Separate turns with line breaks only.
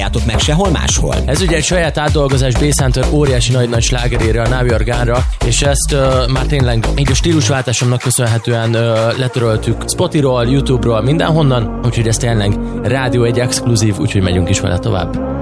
találjátok meg sehol máshol.
Ez ugye egy saját átdolgozás Bass Hunter óriási nagy slágerére, a Now You're Gone-ra, és ezt már tényleg így a stílusváltásomnak köszönhetően letöröltük Spotify-ról, YouTube-ról, mindenhonnan, úgyhogy ez tényleg rádió egy exkluzív, úgyhogy megyünk is vele tovább.